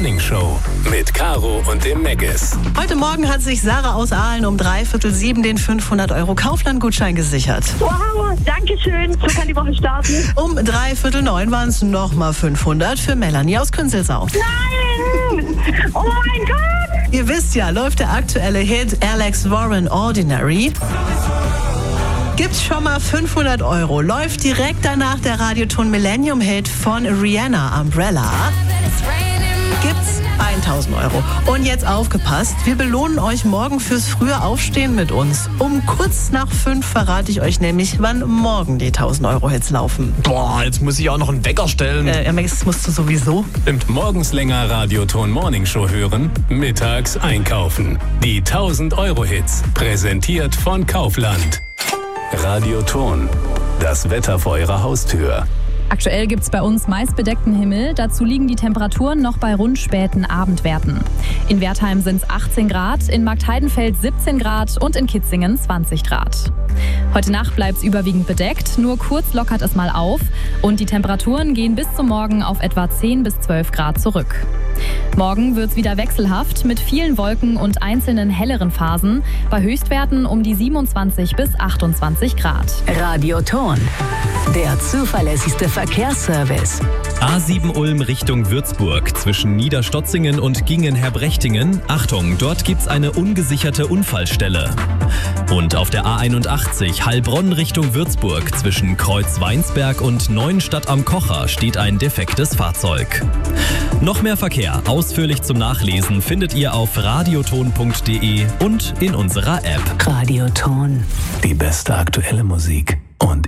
Morning Show mit Caro und dem Meggis. Heute Morgen hat sich Sarah aus Aalen um 6:45 den 500€ Kaufland-Gutschein gesichert. Wow, danke schön. So kann die Woche starten. Um 8:45 waren es nochmal 500 für Melanie aus Künzelsau. Nein! Oh mein Gott! Ihr wisst ja, läuft der aktuelle Hit Alex Warren Ordinary. Gibt's schon mal 500€. Läuft direkt danach der Radioton Millennium Hit von Rihanna, Umbrella. Gibt's 1.000€. Und jetzt aufgepasst, wir belohnen euch morgen fürs frühe Aufstehen mit uns. Um kurz nach 5 verrate ich euch nämlich, wann morgen die 1.000€-Hits laufen. Boah, jetzt muss ich auch noch einen Wecker stellen. Das musst du sowieso. Stimmt. Morgens länger Radioton Morning Show hören, mittags einkaufen. Die 1.000€-Hits, präsentiert von Kaufland. Radioton, das Wetter vor eurer Haustür. Aktuell gibt es bei uns meist bedeckten Himmel. Dazu liegen die Temperaturen noch bei rund späten Abendwerten. In Wertheim sind es 18 Grad, in Marktheidenfeld 17 Grad und in Kitzingen 20 Grad. Heute Nacht bleibt es überwiegend bedeckt, nur kurz lockert es mal auf und die Temperaturen gehen bis zum Morgen auf etwa 10 bis 12 Grad zurück. Morgen wird es wieder wechselhaft mit vielen Wolken und einzelnen helleren Phasen, bei Höchstwerten um die 27 bis 28 Grad. Radioton, der zuverlässigste Verkehrsservice. A7 Ulm Richtung Würzburg zwischen Niederstotzingen und Gingen-Herbrechtingen. Achtung, dort gibt's eine ungesicherte Unfallstelle. Und auf der A81 Heilbronn Richtung Würzburg zwischen Kreuz-Weinsberg und Neuenstadt am Kocher steht ein defektes Fahrzeug. Noch mehr Verkehr ausführlich zum Nachlesen findet ihr auf radioton.de und in unserer App. Radioton. Die beste aktuelle Musik und